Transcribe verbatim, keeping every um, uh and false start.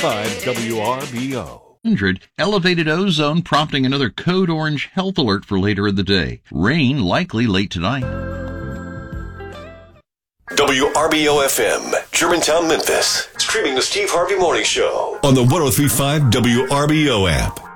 five W R B O. Elevated ozone prompting another code orange health alert for later in the day. Rain likely late tonight. W R B O F M, Germantown, Memphis. Streaming the Steve Harvey Morning Show on the one oh three point five W R B O app.